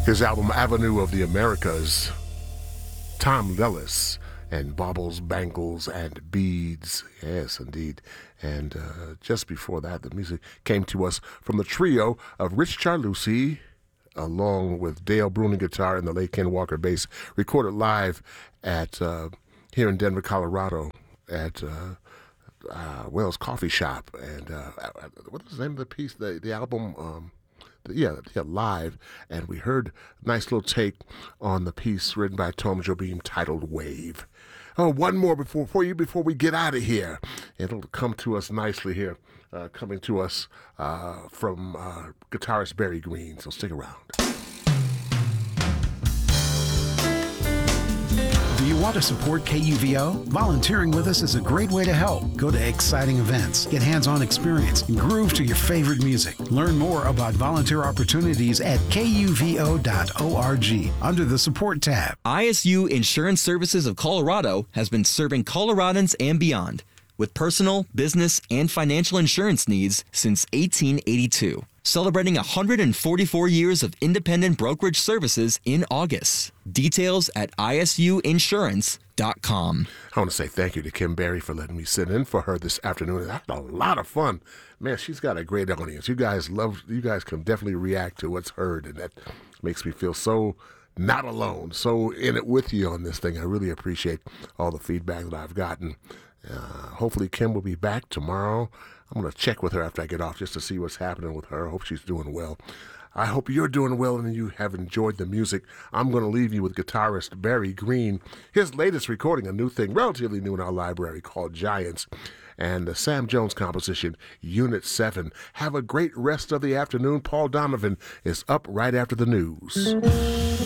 His album Avenue of the Americas, Tom Lellis and Baubles, Bangles, and Beads. Yes, indeed. And just before that, the music came to us from the trio of Rich Charlucci, along with Dale Bruning guitar and the late Ken Walker bass, recorded live at here in Denver, Colorado, at Wells Coffee Shop. And what was the name of the piece? The album. Live, and we heard a nice little take on the piece written by Tom Jobim titled Wave. Oh, one more before we get out of here. It'll come to us nicely here, coming to us from guitarist Barry Green, so stick around. Do you want to support KUVO? Volunteering with us is a great way to help. Go to exciting events, get hands-on experience, and groove to your favorite music. Learn more about volunteer opportunities at kuvo.org under the Support tab. ISU Insurance Services of Colorado has been serving Coloradans and beyond with personal, business, and financial insurance needs since 1882. Celebrating 144 years of independent brokerage services in August. Details at isuinsurance.com. I want to say thank you to Kim Berry for letting me sit in for her this afternoon. I had a lot of fun. Man, she's got a great audience. You guys can definitely react to what's heard, and that makes me feel so not alone, so in it with you on this thing. I really appreciate all the feedback that I've gotten. Hopefully Kim will be back tomorrow. I'm going to check with her after I get off just to see what's happening with her. I hope she's doing well. I hope you're doing well and you have enjoyed the music. I'm going to leave you with guitarist Barry Green. His latest recording, a new thing, relatively new in our library, called Giants, and the Sam Jones composition, Unit 7. Have a great rest of the afternoon. Paul Donovan is up right after the news.